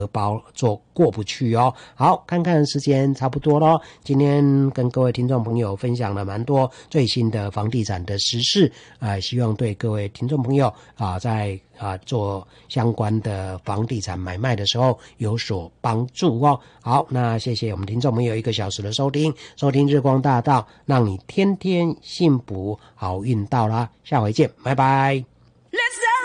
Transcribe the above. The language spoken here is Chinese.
包做过不去哦。好，看看时间差不多咯，今天跟各位听众朋友分享了蛮多最新的房地产的时事，希望对各位听众朋友在做相关的房地产买卖的时候有所帮助哦。好，那谢谢我们听众朋友1个小时的收听日光大道，让你天天幸福好运到啦，下回见，拜拜。